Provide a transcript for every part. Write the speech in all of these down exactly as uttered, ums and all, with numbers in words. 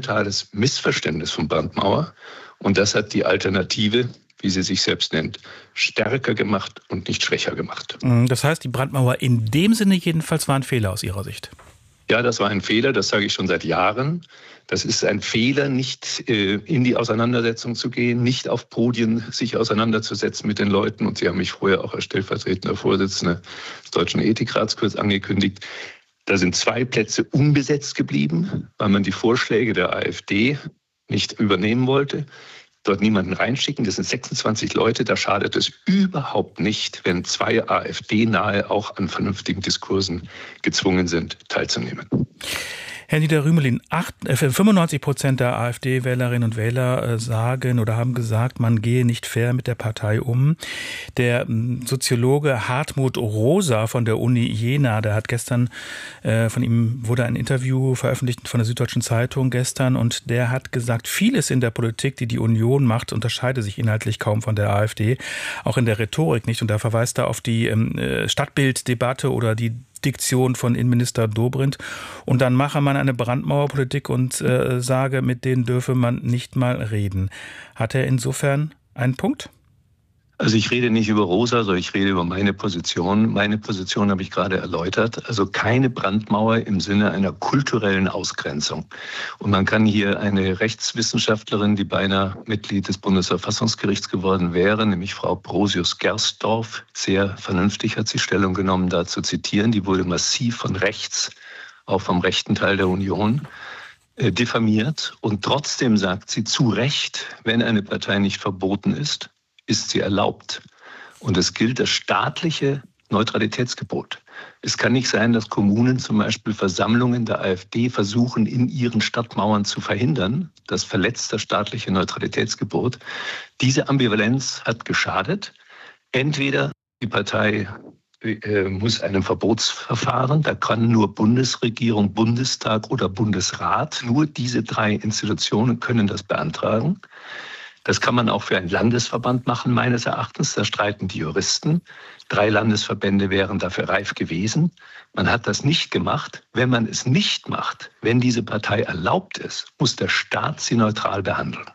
fundamentales Missverständnis von Brandmauer. Und das hat die Alternative, wie sie sich selbst nennt, stärker gemacht und nicht schwächer gemacht. Das heißt, die Brandmauer in dem Sinne jedenfalls war ein Fehler aus Ihrer Sicht? Ja, das war ein Fehler, das sage ich schon seit Jahren. Das ist ein Fehler, nicht äh, in die Auseinandersetzung zu gehen, nicht auf Podien sich auseinanderzusetzen mit den Leuten. Und Sie haben mich vorher auch als stellvertretender Vorsitzender des Deutschen Ethikrats kurz angekündigt. Da sind zwei Plätze unbesetzt geblieben, weil man die Vorschläge der AfD nicht übernehmen wollte. Dort niemanden reinschicken. Das sind sechsundzwanzig Leute. Da schadet es überhaupt nicht, wenn zwei AfD-Nahe auch an vernünftigen Diskursen gezwungen sind, teilzunehmen. Herr Nieder-Rümelin, fünfundneunzig Prozent der AfD-Wählerinnen und Wähler sagen oder haben gesagt, man gehe nicht fair mit der Partei um. Der Soziologe Hartmut Rosa von der Uni Jena, der hat gestern, von ihm wurde ein Interview veröffentlicht von der Süddeutschen Zeitung gestern, und der hat gesagt, vieles in der Politik, die die Union macht, unterscheide sich inhaltlich kaum von der AfD, auch in der Rhetorik nicht. Und da verweist er auf die Stadtbilddebatte oder die Diktion von Innenminister Dobrindt. Und dann mache man eine Brandmauerpolitik und äh, sage, mit denen dürfe man nicht mal reden. Hat er insofern einen Punkt? Also ich rede nicht über Rosa, sondern ich rede über meine Position. Meine Position habe ich gerade erläutert. Also keine Brandmauer im Sinne einer kulturellen Ausgrenzung. Und man kann hier eine Rechtswissenschaftlerin, die beinahe Mitglied des Bundesverfassungsgerichts geworden wäre, nämlich Frau Brosius-Gersdorf, sehr vernünftig hat sie Stellung genommen, da zu zitieren. Die wurde massiv von rechts, auch vom rechten Teil der Union, äh, diffamiert. Und trotzdem sagt sie zu Recht, wenn eine Partei nicht verboten ist, ist sie erlaubt. Und es gilt das staatliche Neutralitätsgebot. Es kann nicht sein, dass Kommunen zum Beispiel Versammlungen der AfD versuchen, in ihren Stadtmauern zu verhindern. Das verletzt das staatliche Neutralitätsgebot. Diese Ambivalenz hat geschadet. Entweder die Partei äh, muss einem Verbotsverfahren, da kann nur Bundesregierung, Bundestag oder Bundesrat, nur diese drei Institutionen können das beantragen. Das kann man auch für einen Landesverband machen, meines Erachtens. Da streiten die Juristen. Drei Landesverbände wären dafür reif gewesen. Man hat das nicht gemacht. Wenn man es nicht macht, wenn diese Partei erlaubt ist, muss der Staat sie neutral behandeln.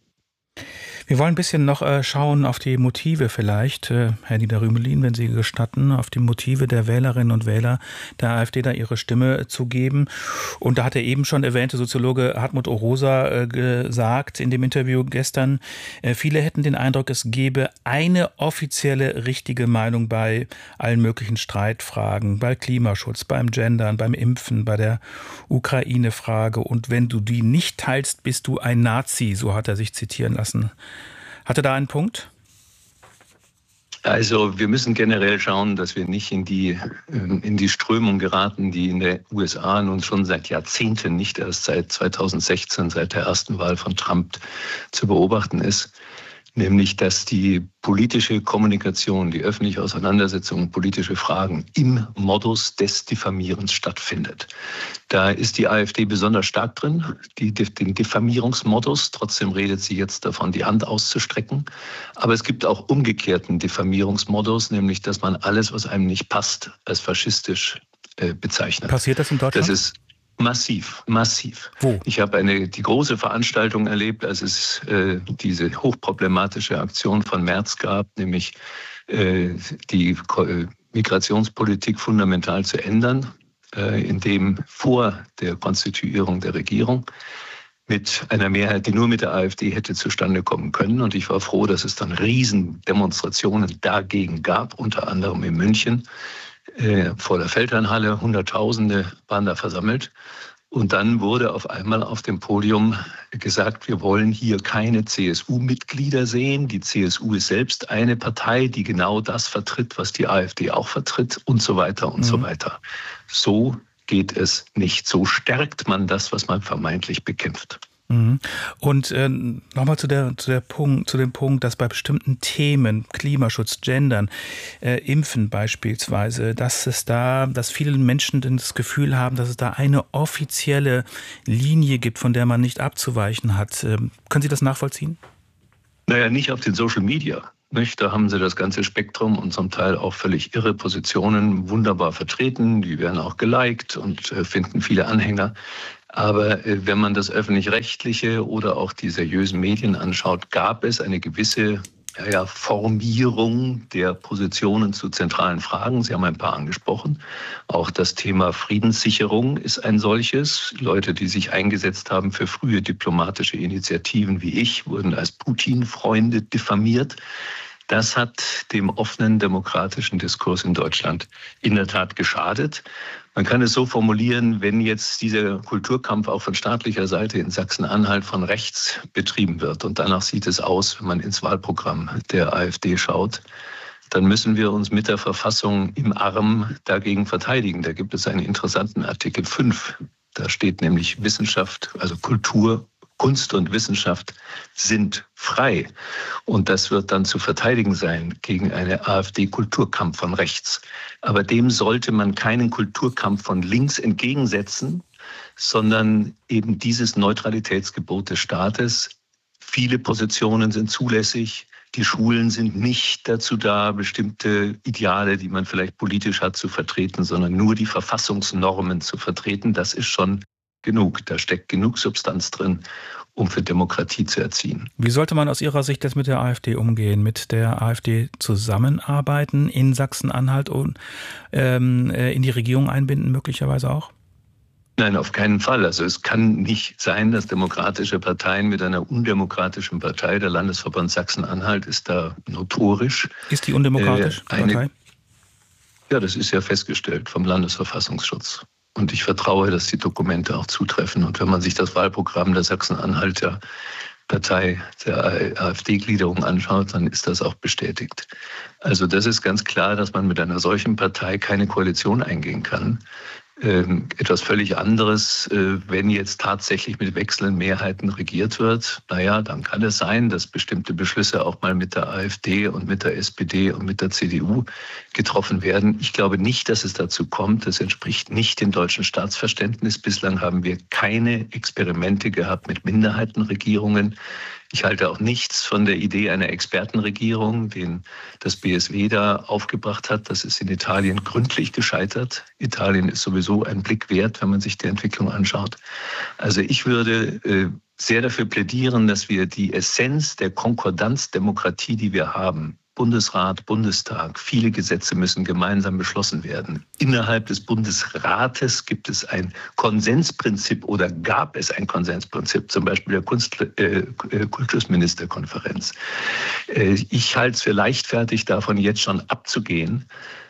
Wir wollen ein bisschen noch äh, schauen auf die Motive vielleicht, äh, Herr Nieder-Rümelin, wenn Sie gestatten, auf die Motive der Wählerinnen und Wähler der AfD, da ihre Stimme zu geben. Und da hat der eben schon erwähnte Soziologe Hartmut Rosa äh, gesagt in dem Interview gestern, äh, viele hätten den Eindruck, es gebe eine offizielle richtige Meinung bei allen möglichen Streitfragen, bei Klimaschutz, beim Gendern, beim Impfen, bei der Ukraine-Frage. Und wenn du die nicht teilst, bist du ein Nazi, so hat er sich zitieren lassen. Hat er da einen Punkt? Also wir müssen generell schauen, dass wir nicht in die, in die Strömung geraten, die in den U S A nun schon seit Jahrzehnten, nicht erst seit zweitausendsechzehn, seit der ersten Wahl von Trump zu beobachten ist. Nämlich, dass die politische Kommunikation, die öffentliche Auseinandersetzung, politische Fragen im Modus des Diffamierens stattfindet. Da ist die AfD besonders stark drin, die, den Diffamierungsmodus. Trotzdem redet sie jetzt davon, die Hand auszustrecken. Aber es gibt auch umgekehrten Diffamierungsmodus, nämlich, dass man alles, was einem nicht passt, als faschistisch äh, bezeichnet. Passiert das in Deutschland? Das ist Massiv, massiv. Wo? Ich habe eine die große Veranstaltung erlebt, als es äh, diese hochproblematische Aktion von März gab, nämlich äh, die Ko- Migrationspolitik fundamental zu ändern, äh, indem vor der Konstituierung der Regierung mit einer Mehrheit, die nur mit der AfD hätte zustande kommen können. Und ich war froh, dass es dann Riesendemonstrationen dagegen gab, unter anderem in München. Äh, vor der Feldherrnhalle, Hunderttausende waren da versammelt. Und dann wurde auf einmal auf dem Podium gesagt, wir wollen hier keine C S U-Mitglieder sehen. Die C S U ist selbst eine Partei, die genau das vertritt, was die AfD auch vertritt und so weiter und mhm. so weiter. So geht es nicht. So stärkt man das, was man vermeintlich bekämpft. Und äh, nochmal zu, der, zu, der Punkt, zu dem Punkt, dass bei bestimmten Themen, Klimaschutz, Gendern, äh, Impfen beispielsweise, dass es da, dass viele Menschen das Gefühl haben, dass es da eine offizielle Linie gibt, von der man nicht abzuweichen hat. Äh, können Sie das nachvollziehen? Naja, nicht auf den Social Media. Nicht? Da haben sie das ganze Spektrum und zum Teil auch völlig irre Positionen wunderbar vertreten. Die werden auch geliked und äh, finden viele Anhänger. Aber äh, wenn man das Öffentlich-Rechtliche oder auch die seriösen Medien anschaut, gab es eine gewisse ja, ja, Formierung der Positionen zu zentralen Fragen. Sie haben ein paar angesprochen. Auch das Thema Friedenssicherung ist ein solches. Leute, die sich eingesetzt haben für frühe diplomatische Initiativen wie ich, wurden als Putin-Freunde diffamiert. Das hat dem offenen demokratischen Diskurs in Deutschland in der Tat geschadet. Man kann es so formulieren, wenn jetzt dieser Kulturkampf auch von staatlicher Seite in Sachsen-Anhalt von rechts betrieben wird und danach sieht es aus, wenn man ins Wahlprogramm der AfD schaut, dann müssen wir uns mit der Verfassung im Arm dagegen verteidigen. Da gibt es einen interessanten Artikel fünf. Da steht nämlich Wissenschaft, also Kultur, Kunst und Wissenschaft sind frei. Und das wird dann zu verteidigen sein gegen einen AfD-Kulturkampf von rechts. Aber dem sollte man keinen Kulturkampf von links entgegensetzen, sondern eben dieses Neutralitätsgebot des Staates. Viele Positionen sind zulässig. Die Schulen sind nicht dazu da, bestimmte Ideale, die man vielleicht politisch hat, zu vertreten, sondern nur die Verfassungsnormen zu vertreten. Das ist schon genug. Da steckt genug Substanz drin, um für Demokratie zu erziehen. Wie sollte man aus Ihrer Sicht jetzt mit der AfD umgehen? Mit der AfD zusammenarbeiten in Sachsen-Anhalt und ähm, in die Regierung einbinden möglicherweise auch? Nein, auf keinen Fall. Also es kann nicht sein, dass demokratische Parteien mit einer undemokratischen Partei, der Landesverband Sachsen-Anhalt ist da notorisch. Ist die undemokratisch, äh, eine, Partei? Ja, das ist ja festgestellt vom Landesverfassungsschutz. Und ich vertraue, dass die Dokumente auch zutreffen. Und wenn man sich das Wahlprogramm der Sachsen-Anhalter Partei der AfD-Gliederung anschaut, dann ist das auch bestätigt. Also das ist ganz klar, dass man mit einer solchen Partei keine Koalition eingehen kann. Ähm, etwas völlig anderes, äh, wenn jetzt tatsächlich mit wechselnden Mehrheiten regiert wird. Naja, dann kann es sein, dass bestimmte Beschlüsse auch mal mit der AfD und mit der S P D und mit der C D U getroffen werden. Ich glaube nicht, dass es dazu kommt. Das entspricht nicht dem deutschen Staatsverständnis. Bislang haben wir keine Experimente gehabt mit Minderheitenregierungen. Ich halte auch nichts von der Idee einer Expertenregierung, den das B S W da aufgebracht hat. Das ist in Italien gründlich gescheitert. Italien ist sowieso ein Blick wert, wenn man sich die Entwicklung anschaut. Also ich würde äh, sehr dafür plädieren, dass wir die Essenz der Konkordanzdemokratie, die wir haben, Bundesrat, Bundestag, viele Gesetze müssen gemeinsam beschlossen werden. Innerhalb des Bundesrates gibt es ein Konsensprinzip oder gab es ein Konsensprinzip, zum Beispiel der Kunst, äh, Kultusministerkonferenz. Äh, ich halte es für leichtfertig, davon jetzt schon abzugehen.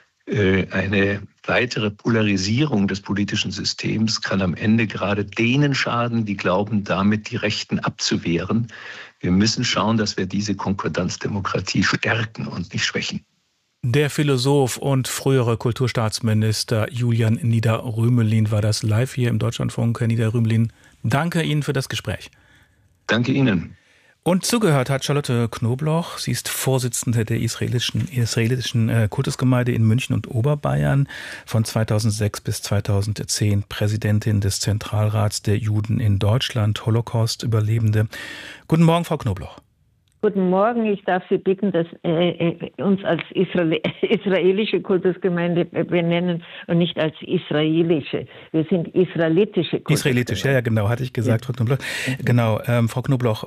Äh, eine weitere Polarisierung des politischen Systems kann am Ende gerade denen schaden, die glauben, damit die Rechten abzuwehren. Wir müssen schauen, dass wir diese Konkordanzdemokratie stärken und nicht schwächen. Der Philosoph und frühere Kulturstaatsminister Julian Nieder-Rümelin war das live hier im Deutschlandfunk. Herr Nieder-Rümelin, danke Ihnen für das Gespräch. Danke Ihnen. Und zugehört hat Charlotte Knobloch. Sie ist Vorsitzende der israelischen, israelischen äh, Kultusgemeinde in München und Oberbayern, von zweitausendsechs bis zweitausendzehn Präsidentin des Zentralrats der Juden in Deutschland, Holocaust-Überlebende. Guten Morgen, Frau Knobloch. Guten Morgen, ich darf Sie bitten, dass äh, uns als Israel, israelische Kultusgemeinde benennen und nicht als israelische. Wir sind israelitische Kultusgemeinde. Israelitisch, ja, ja, genau, hatte ich gesagt, ja. Frau Knobloch. Genau, ähm, Frau Knobloch,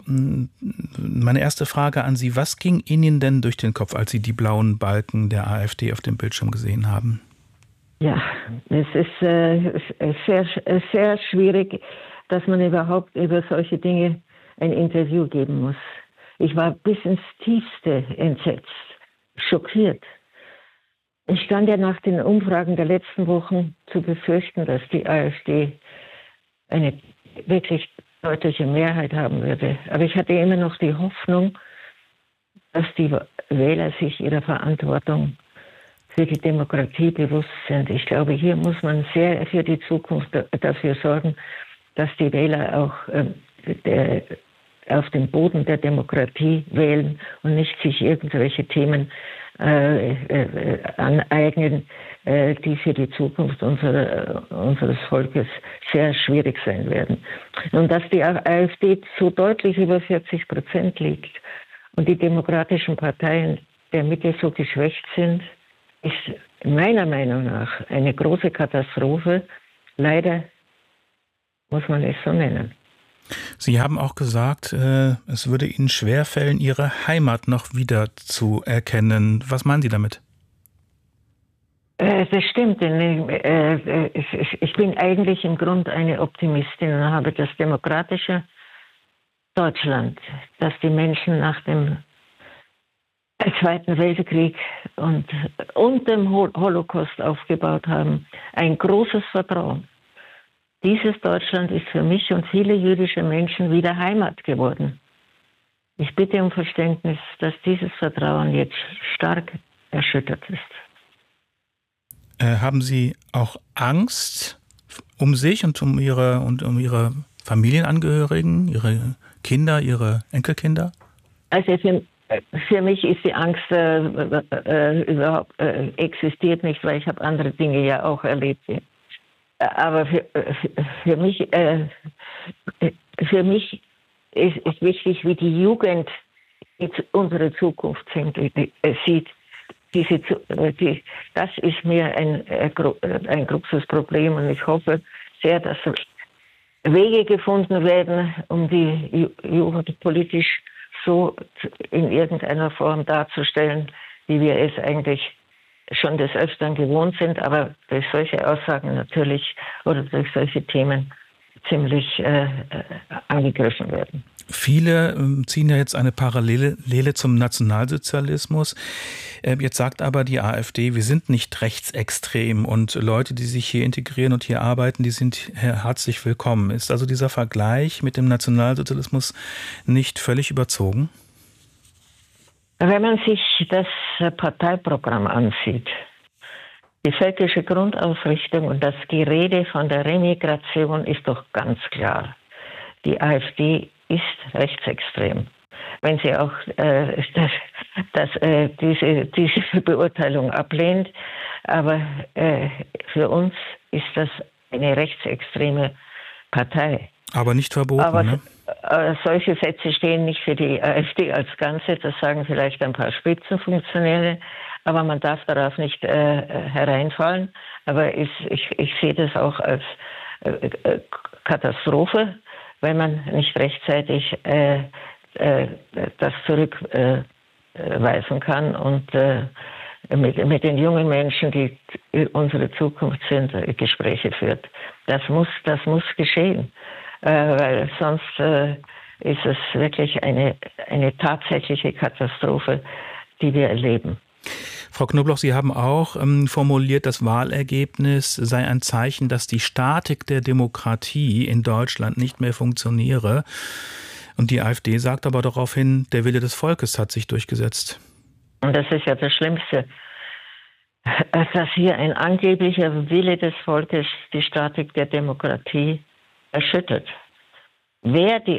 meine erste Frage an Sie, was ging Ihnen denn durch den Kopf, als Sie die blauen Balken der AfD auf dem Bildschirm gesehen haben? Ja, es ist äh, sehr, sehr schwierig, dass man überhaupt über solche Dinge ein Interview geben muss. Ich war bis ins Tiefste entsetzt, schockiert. Ich stand ja nach den Umfragen der letzten Wochen zu befürchten, dass die AfD eine wirklich deutliche Mehrheit haben würde. Aber ich hatte immer noch die Hoffnung, dass die Wähler sich ihrer Verantwortung für die Demokratie bewusst sind. Ich glaube, hier muss man sehr für die Zukunft dafür sorgen, dass die Wähler auch äh, der, auf dem Boden der Demokratie wählen und nicht sich irgendwelche Themen äh, äh, aneignen, äh, die für die Zukunft unserer, unseres Volkes sehr schwierig sein werden. Und dass die AfD so deutlich über vierzig Prozent liegt und die demokratischen Parteien der Mitte so geschwächt sind, ist meiner Meinung nach eine große Katastrophe. Leider muss man es so nennen. Sie haben auch gesagt, es würde Ihnen schwerfallen, Ihre Heimat noch wieder zu erkennen. Was meinen Sie damit? Das stimmt. Ich bin eigentlich im Grunde eine Optimistin und habe das demokratische Deutschland, das die Menschen nach dem Zweiten Weltkrieg und, und dem Holocaust aufgebaut haben, ein großes Vertrauen. Dieses Deutschland ist für mich und viele jüdische Menschen wieder Heimat geworden. Ich bitte um Verständnis, dass dieses Vertrauen jetzt stark erschüttert ist. Äh, haben Sie auch Angst um sich und um Ihre und um Ihre Familienangehörigen, Ihre Kinder, Ihre Enkelkinder? Also für, für mich ist die Angst äh, äh, überhaupt äh, existiert nicht, weil ich habe andere Dinge ja auch erlebt. Aber für, für mich, äh, für mich ist, ist wichtig, wie die Jugend unsere Zukunft sieht. Diese, die, das ist mir ein, ein großes Problem und ich hoffe sehr, dass Wege gefunden werden, um die Jugend politisch so in irgendeiner Form darzustellen, wie wir es eigentlich schon des Öfteren gewohnt sind, aber durch solche Aussagen natürlich oder durch solche Themen ziemlich äh, angegriffen werden. Viele äh, ziehen ja jetzt eine Parallele zum Nationalsozialismus. Äh, jetzt sagt aber die AfD, wir sind nicht rechtsextrem und Leute, die sich hier integrieren und hier arbeiten, die sind herzlich willkommen. Ist also dieser Vergleich mit dem Nationalsozialismus nicht völlig überzogen? Wenn man sich das Parteiprogramm ansieht, die völkische Grundausrichtung und das Gerede von der Remigration ist doch ganz klar. Die AfD ist rechtsextrem. Wenn sie auch äh, das, das, äh, diese, diese Beurteilung ablehnt, aber äh, für uns ist das eine rechtsextreme Partei. Aber nicht verboten, aber, ne? Äh, solche Sätze stehen nicht für die AfD als Ganze, das sagen vielleicht ein paar Spitzenfunktionäre, aber man darf darauf nicht äh, hereinfallen. Aber ist, ich, ich sehe das auch als äh, Katastrophe, wenn man nicht rechtzeitig äh, äh, das zurückweisen äh, kann und äh, mit, mit den jungen Menschen, die unsere Zukunft sind, Gespräche führt. Das muss, das muss geschehen. Weil sonst äh, ist es wirklich eine, eine tatsächliche Katastrophe, die wir erleben. Frau Knobloch, Sie haben auch ähm, formuliert, das Wahlergebnis sei ein Zeichen, dass die Statik der Demokratie in Deutschland nicht mehr funktioniere. Und die AfD sagt aber daraufhin, der Wille des Volkes hat sich durchgesetzt. Und das ist ja das Schlimmste, dass hier ein angeblicher Wille des Volkes die Statik der Demokratie erschüttert. Wer die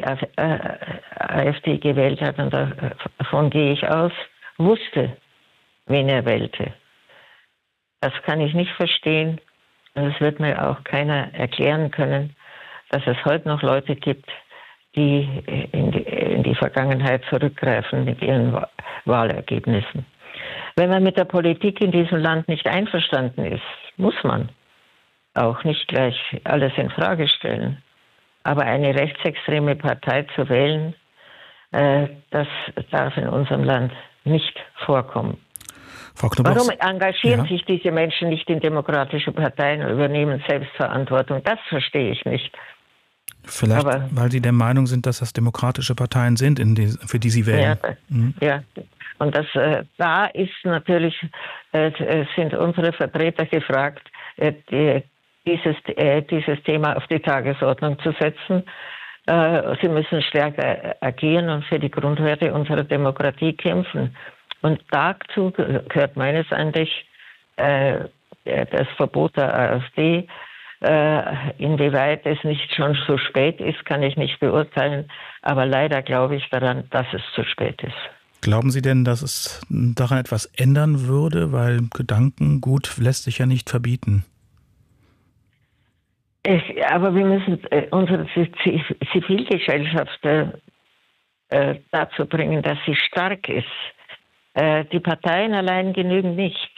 AfD gewählt hat, und davon gehe ich aus, wusste, wen er wählte. Das kann ich nicht verstehen und es wird mir auch keiner erklären können, dass es heute noch Leute gibt, die in die, in die Vergangenheit zurückgreifen mit ihren Wahlergebnissen. Wenn man mit der Politik in diesem Land nicht einverstanden ist, muss man auch nicht gleich alles in Frage stellen. Aber eine rechtsextreme Partei zu wählen, äh, das darf in unserem Land nicht vorkommen. Frau Knobloch, warum engagieren ja. sich diese Menschen nicht in demokratische Parteien und übernehmen Selbstverantwortung? Das verstehe ich nicht. Vielleicht, Aber, weil Sie der Meinung sind, dass das demokratische Parteien sind, in die, für die Sie wählen. Ja, mhm. ja. Und das, äh, da ist natürlich, äh, sind unsere Vertreter gefragt, äh, die, Dieses, äh, dieses Thema auf die Tagesordnung zu setzen. Äh, sie müssen stärker agieren und für die Grundwerte unserer Demokratie kämpfen. Und dazu gehört meines Erachtens äh, das Verbot der AfD. Äh, inwieweit es nicht schon zu spät ist, kann ich nicht beurteilen. Aber leider glaube ich daran, dass es zu spät ist. Glauben Sie denn, dass es daran etwas ändern würde? Weil Gedankengut lässt sich ja nicht verbieten. Aber wir müssen äh, unsere Zivilgesellschaft äh, dazu bringen, dass sie stark ist. Äh, die Parteien allein genügen nicht.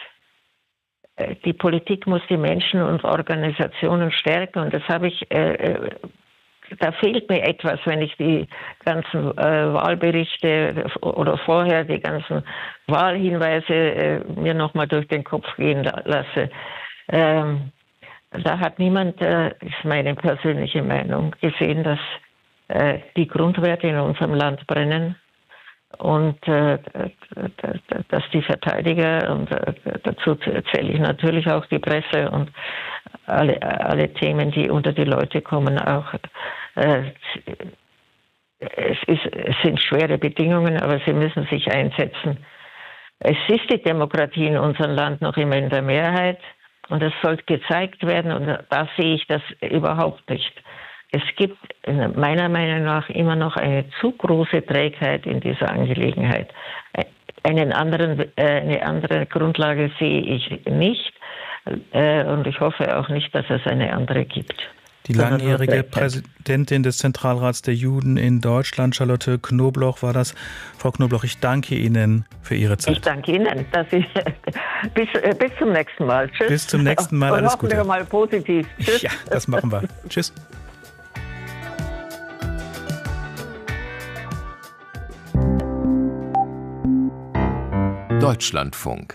Äh, die Politik muss die Menschen und Organisationen stärken. Und das habe ich äh, da fehlt mir etwas, wenn ich die ganzen äh, Wahlberichte oder vorher die ganzen Wahlhinweise äh, mir nochmal durch den Kopf gehen lasse. Ähm, da hat niemand, äh, ist meine persönliche Meinung, gesehen, dass äh, die Grundwerte in unserem Land brennen und äh, dass die Verteidiger, und äh, dazu zähle ich natürlich auch die Presse und alle, alle Themen, die unter die Leute kommen, auch äh, es, ist, es sind schwere Bedingungen, aber sie müssen sich einsetzen. Es ist die Demokratie in unserem Land noch immer in der Mehrheit und es sollte gezeigt werden, und da sehe ich das überhaupt nicht. Es gibt meiner Meinung nach immer noch eine zu große Trägheit in dieser Angelegenheit. Einen anderen, eine andere Grundlage sehe ich nicht, und ich hoffe auch nicht, dass es eine andere gibt. Die langjährige Präsidentin des Zentralrats der Juden in Deutschland, Charlotte Knobloch, war das. Frau Knobloch, ich danke Ihnen für Ihre Zeit. Ich danke Ihnen, dass ich bis, bis zum nächsten Mal. Tschüss. Bis zum nächsten Mal, alles Gute. Und hoffen wir mal positiv. Tschüss. Ja, das machen wir. Tschüss. Deutschlandfunk.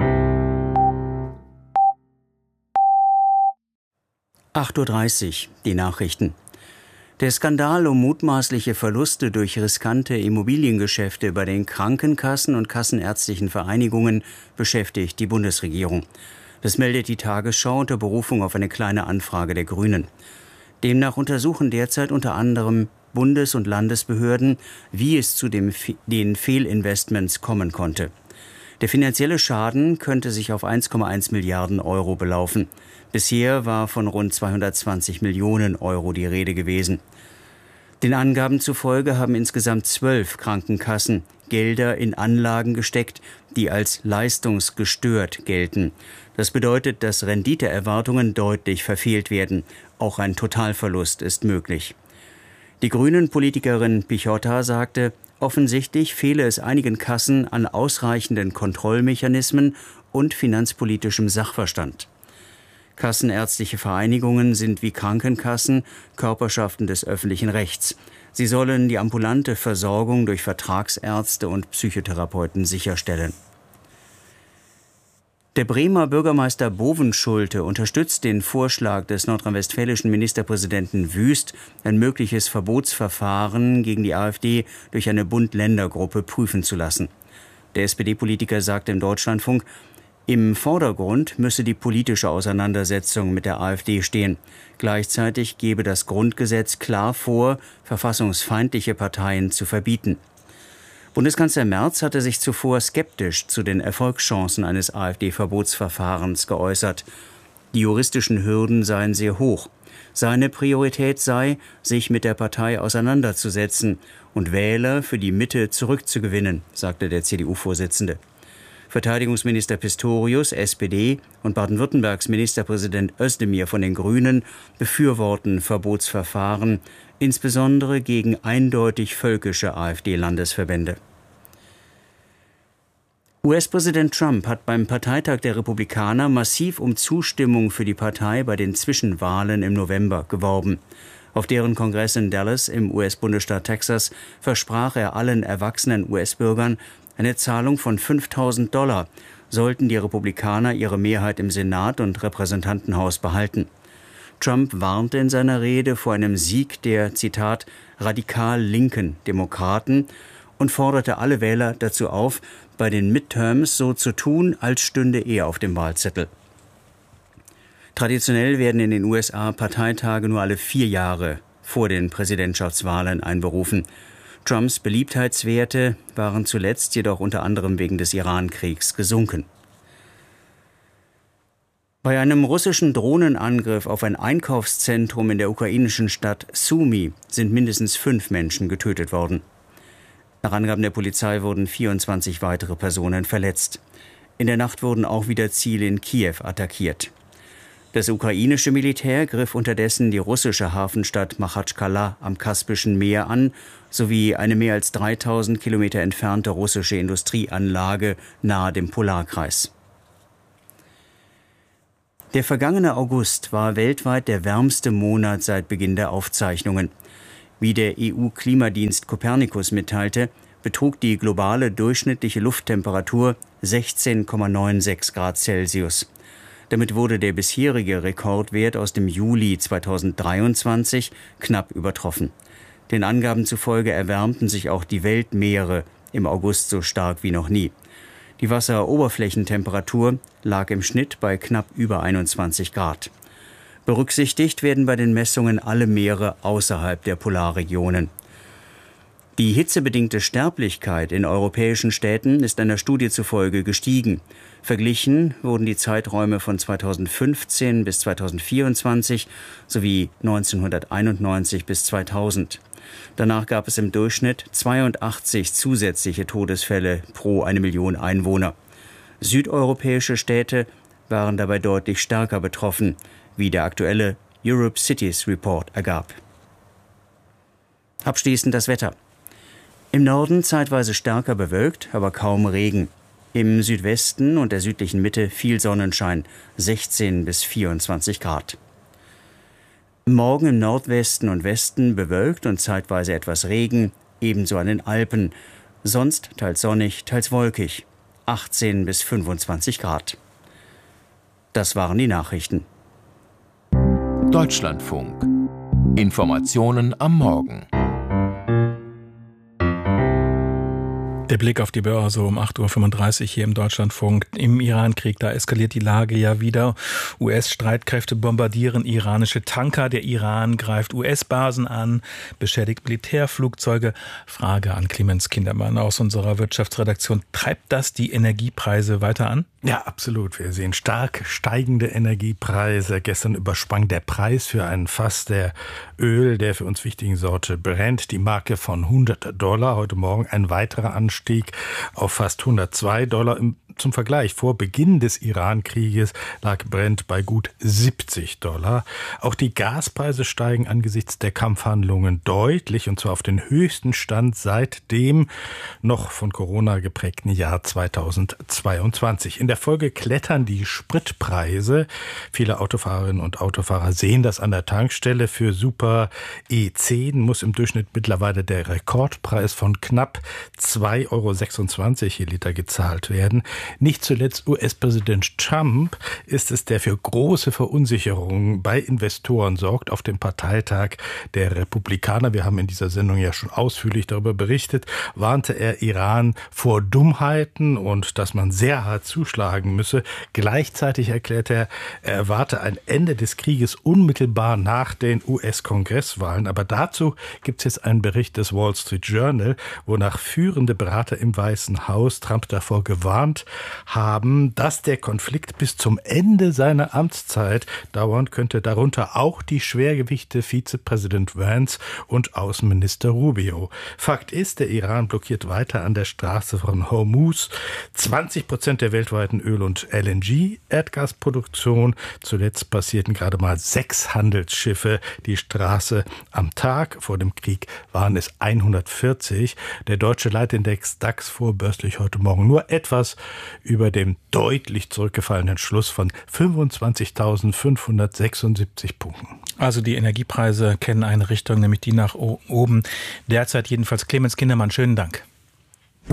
acht Uhr dreißig, die Nachrichten. Der Skandal um mutmaßliche Verluste durch riskante Immobiliengeschäfte bei den Krankenkassen und kassenärztlichen Vereinigungen beschäftigt die Bundesregierung. Das meldet die Tagesschau unter Berufung auf eine kleine Anfrage der Grünen. Demnach untersuchen derzeit unter anderem Bundes- und Landesbehörden, wie es zu dem, den Fehlinvestments kommen konnte. Der finanzielle Schaden könnte sich auf eins Komma eins Milliarden Euro belaufen. Bisher war von rund zweihundertzwanzig Millionen Euro die Rede gewesen. Den Angaben zufolge haben insgesamt zwölf Krankenkassen Gelder in Anlagen gesteckt, die als leistungsgestört gelten. Das bedeutet, dass Renditeerwartungen deutlich verfehlt werden. Auch ein Totalverlust ist möglich. Die Grünen-Politikerin Pichotta sagte, offensichtlich fehle es einigen Kassen an ausreichenden Kontrollmechanismen und finanzpolitischem Sachverstand. Kassenärztliche Vereinigungen sind wie Krankenkassen Körperschaften des öffentlichen Rechts. Sie sollen die ambulante Versorgung durch Vertragsärzte und Psychotherapeuten sicherstellen. Der Bremer Bürgermeister Bovenschulte unterstützt den Vorschlag des nordrhein-westfälischen Ministerpräsidenten Wüst, ein mögliches Verbotsverfahren gegen die AfD durch eine Bund-Länder-Gruppe prüfen zu lassen. Der S P D-Politiker sagte im Deutschlandfunk, im Vordergrund müsse die politische Auseinandersetzung mit der AfD stehen. Gleichzeitig gebe das Grundgesetz klar vor, verfassungsfeindliche Parteien zu verbieten. Bundeskanzler Merz hatte sich zuvor skeptisch zu den Erfolgschancen eines AfD-Verbotsverfahrens geäußert. Die juristischen Hürden seien sehr hoch. Seine Priorität sei, sich mit der Partei auseinanderzusetzen und Wähler für die Mitte zurückzugewinnen, sagte der C D U-Vorsitzende. Verteidigungsminister Pistorius, S P D, und Baden-Württembergs Ministerpräsident Özdemir von den Grünen befürworten Verbotsverfahren, insbesondere gegen eindeutig völkische AfD-Landesverbände. U S-Präsident Trump hat beim Parteitag der Republikaner massiv um Zustimmung für die Partei bei den Zwischenwahlen im November geworben. Auf deren Kongress in Dallas im U S-Bundesstaat Texas versprach er allen erwachsenen U S-Bürgern eine Zahlung von fünftausend Dollar, sollten die Republikaner ihre Mehrheit im Senat und Repräsentantenhaus behalten. Trump warnte in seiner Rede vor einem Sieg der, Zitat, radikal linken Demokraten und forderte alle Wähler dazu auf, bei den Midterms so zu tun, als stünde er auf dem Wahlzettel. Traditionell werden in den U S A Parteitage nur alle vier Jahre vor den Präsidentschaftswahlen einberufen. Trumps Beliebtheitswerte waren zuletzt jedoch unter anderem wegen des Iran-Kriegs gesunken. Bei einem russischen Drohnenangriff auf ein Einkaufszentrum in der ukrainischen Stadt Sumy sind mindestens fünf Menschen getötet worden. Nach Angaben der Polizei wurden vierundzwanzig weitere Personen verletzt. In der Nacht wurden auch wieder Ziele in Kiew attackiert. Das ukrainische Militär griff unterdessen die russische Hafenstadt Machatschkala am Kaspischen Meer an, sowie eine mehr als dreitausend Kilometer entfernte russische Industrieanlage nahe dem Polarkreis. Der vergangene August war weltweit der wärmste Monat seit Beginn der Aufzeichnungen. Wie der E U-Klimadienst Copernicus mitteilte, betrug die globale durchschnittliche Lufttemperatur sechzehn Komma sechsundneunzig Grad Celsius. Damit wurde der bisherige Rekordwert aus dem Juli zweitausenddreiundzwanzig knapp übertroffen. Den Angaben zufolge erwärmten sich auch die Weltmeere im August so stark wie noch nie. Die Wasseroberflächentemperatur lag im Schnitt bei knapp über einundzwanzig Grad. Berücksichtigt werden bei den Messungen alle Meere außerhalb der Polarregionen. Die hitzebedingte Sterblichkeit in europäischen Städten ist einer Studie zufolge gestiegen. Verglichen wurden die Zeiträume von zweitausendfünfzehn bis zweitausendvierundzwanzig sowie neunzehnhunderteinundneunzig bis zweitausend. Danach gab es im Durchschnitt zweiundachtzig zusätzliche Todesfälle pro eine Million Einwohner. Südeuropäische Städte waren dabei deutlich stärker betroffen, wie der aktuelle Europe Cities Report ergab. Abschließend das Wetter. Im Norden zeitweise stärker bewölkt, aber kaum Regen. Im Südwesten und der südlichen Mitte viel Sonnenschein, sechzehn bis vierundzwanzig Grad. Morgen im Nordwesten und Westen bewölkt und zeitweise etwas Regen, ebenso an den Alpen. Sonst teils sonnig, teils wolkig, achtzehn bis fünfundzwanzig Grad. Das waren die Nachrichten. Deutschlandfunk. Informationen am Morgen. Der Blick auf die Börse um acht Uhr fünfunddreißig hier im Deutschlandfunk. Im Iran-Krieg, da eskaliert die Lage ja wieder. U S-Streitkräfte bombardieren iranische Tanker. Der Iran greift U S-Basen an, beschädigt Militärflugzeuge. Frage an Clemens Kindermann aus unserer Wirtschaftsredaktion. Treibt das die Energiepreise weiter an? Ja, absolut. Wir sehen stark steigende Energiepreise. Gestern übersprang der Preis für einen Fass der Öl, der für uns wichtigen Sorte Brent, die Marke von hundert Dollar. Heute Morgen ein weiterer Anstieg auf fast hundertzwei Dollar. Zum Vergleich, vor Beginn des Iran-Krieges lag Brent bei gut siebzig Dollar. Auch die Gaspreise steigen angesichts der Kampfhandlungen deutlich, und zwar auf den höchsten Stand seit dem noch von Corona geprägten Jahr zweitausendzweiundzwanzig. In der Folge klettern die Spritpreise. Viele Autofahrerinnen und Autofahrer sehen das an der Tankstelle. Für Super E zehn muss im Durchschnitt mittlerweile der Rekordpreis von knapp zwei Euro sechsundzwanzig je Liter gezahlt werden. Nicht zuletzt U S-Präsident Trump ist es, der für große Verunsicherung bei Investoren sorgt. Auf dem Parteitag der Republikaner, wir haben in dieser Sendung ja schon ausführlich darüber berichtet, warnte er Iran vor Dummheiten und dass man sehr hart zuschlagen müsse. Gleichzeitig erklärte er, er erwarte ein Ende des Krieges unmittelbar nach den U S-Kongresswahlen. Aber dazu gibt es jetzt einen Bericht des Wall Street Journal, wonach führende Berater im Weißen Haus Trump davor gewarnt haben, dass der Konflikt bis zum Ende seiner Amtszeit dauern könnte, darunter auch die Schwergewichte Vizepräsident Vance und Außenminister Rubio. Fakt ist, der Iran blockiert weiter an der Straße von Hormuz zwanzig Prozent der weltweiten Öl- und L N G-Erdgasproduktion. Zuletzt passierten gerade mal sechs Handelsschiffe die Straße am Tag. Vor dem Krieg waren es hundertvierzig. Der deutsche Leitindex DAX vorbörslich heute Morgen nur etwas über dem deutlich zurückgefallenen Schluss von fünfundzwanzigtausendfünfhundertsechsundsiebzig Punkten. Also die Energiepreise kennen eine Richtung, nämlich die nach oben. Derzeit jedenfalls. Clemens Kindermann, schönen Dank.